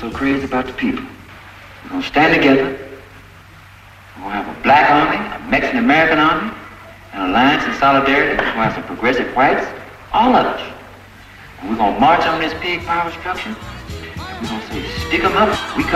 so crazy about the people. We're going to stand together. We're going to have a black army, a Mexican-American army, an alliance and solidarity. We're going to have some progressive whites, all of us. And we're going to march on this pig power structure. And we're going to say, stick 'em up. We